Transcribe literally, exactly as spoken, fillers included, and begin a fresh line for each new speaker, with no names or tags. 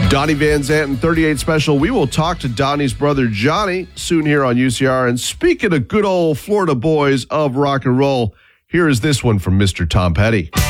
Donnie Van Zant and thirty-eight Special. We will talk to Donnie's brother Johnny soon here on U C R. And speaking of good old Florida boys of rock and roll, here is this one from Mister Tom Petty.